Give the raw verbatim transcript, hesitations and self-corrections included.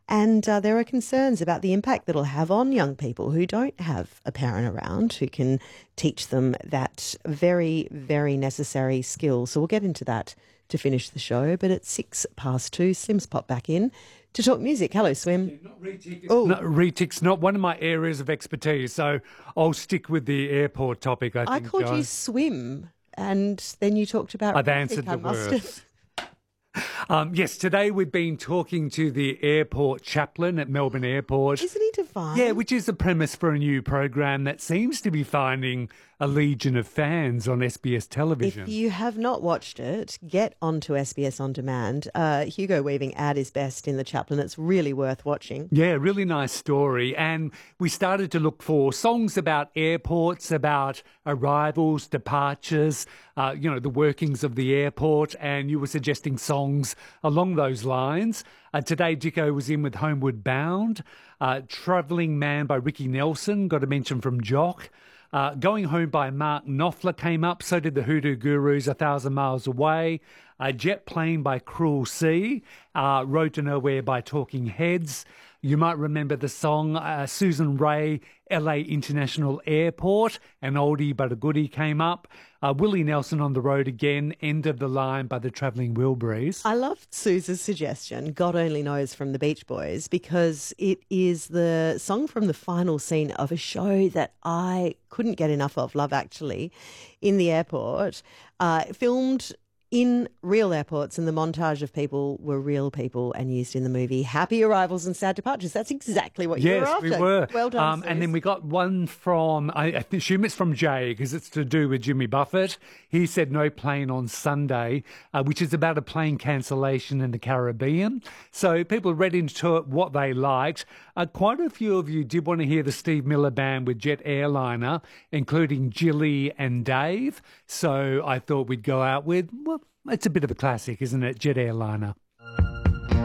And uh, there are concerns about the impact that it'll have on young people who don't have a parent around who can teach them that very, very necessary skill. So we'll get into that to finish the show. But at six past two, Slim's popped back in to talk music. Hello, Swim. Not retic. Oh, not retic's not one of my areas of expertise, so I'll stick with the airport topic. I, I think, called Jo. you Swim, and then you talked about. I've answered I the must word. have. Um, yes, today we've been talking to the airport chaplain at Melbourne Airport. Isn't he divine? Yeah, which is the premise for a new program that seems to be finding a legion of fans on S B S television. If you have not watched it, get onto S B S On Demand. Uh, Hugo Weaving at his best in The Chaplain. It's really worth watching. Yeah, really nice story. And we started to look for songs about airports, about arrivals, departures, uh, you know, the workings of the airport. And you were suggesting songs along those lines. Uh, today, Dicko was in with Homeward Bound. Uh, Travelling Man by Ricky Nelson, got a mention from Jock. Uh, Going Home by Mark Knopfler came up. So did the Hoodoo Gurus, A Thousand Miles Away. Uh, Jet Plane by Cruel Sea. Uh, Road to Nowhere by Talking Heads. You might remember the song uh, Susan Ray, L A International Airport. An oldie but a goodie came up. Uh, Willie Nelson on the Road Again, End of the Line by the Travelling Wilburys. I loved Suze's suggestion, God Only Knows from the Beach Boys, because it is the song from the final scene of a show that I couldn't get enough of, Love Actually, in the airport, uh, filmed in real airports, and the montage of people were real people and used in the movie Happy Arrivals and Sad Departures. That's exactly what you were after. Yes, we were. Well done, um, And then we got one from, I assume it's from Jay, because it's to do with Jimmy Buffett. He said No Plane on Sunday, uh, which is about a plane cancellation in the Caribbean. So people read into it what they liked. Uh, quite a few of you did want to hear the Steve Miller Band with Jet Airliner, including Jilly and Dave. So I thought we'd go out with, well, it's a bit of a classic, isn't it? Jet Airliner.